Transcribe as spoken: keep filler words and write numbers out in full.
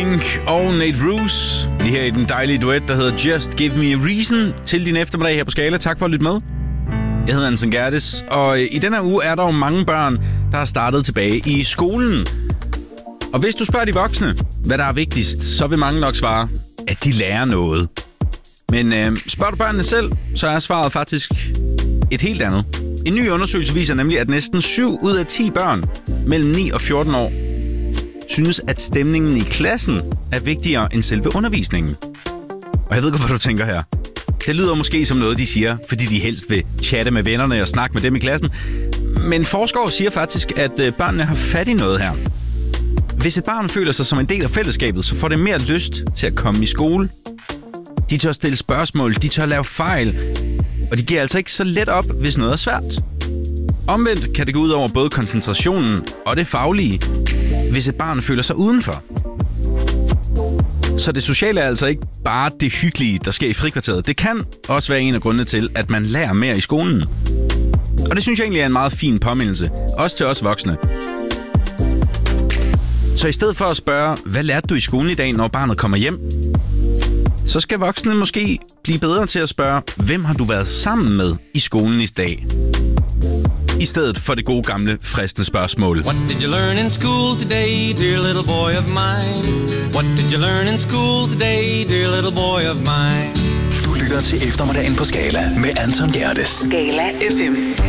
Pink og Nate Ruess. Lige her i den dejlige duet, der hedder Just Give Me a Reason til din eftermiddag her på Skala. Tak for at lytte med. Jeg hedder Anton Gerdes, og i denne her uge er der jo mange børn, der har startet tilbage i skolen. Og hvis du spørger de voksne, hvad der er vigtigst, så vil mange nok svare, at de lærer noget. Men øh, spørger du børnene selv, så er svaret faktisk et helt andet. En ny undersøgelse viser nemlig, at næsten syv ud af ti børn mellem ni og fjorten år synes, at stemningen i klassen er vigtigere end selve undervisningen. Og jeg ved godt, hvad du tænker her. Det lyder måske som noget, de siger, fordi de helst vil chatte med vennerne og snakke med dem i klassen. Men forskere siger faktisk, at børnene har fat i noget her. Hvis et barn føler sig som en del af fællesskabet, så får det mere lyst til at komme i skole. De tør stille spørgsmål, de tør lave fejl, og de giver altså ikke så let op, hvis noget er svært. Omvendt kan det gå ud over både koncentrationen og det faglige, hvis et barn føler sig udenfor. Så det sociale er altså ikke bare det hyggelige, der sker i frikvarteret. Det kan også være en af grundene til, at man lærer mere i skolen. Og det synes jeg egentlig er en meget fin påmindelse, også til os voksne. Så i stedet for at spørge, hvad lærte du i skolen i dag, når barnet kommer hjem, så skal voksne måske blive bedre til at spørge, hvem har du været sammen med i skolen i dag? I stedet for det gode gamle, fristende spørgsmål. What did you learn in school today, dear little boy of mine? What did you learn in school today, dear little boy of mine? Du lytter til eftermiddagen på Skala med Anton Gerdes. Skala F M.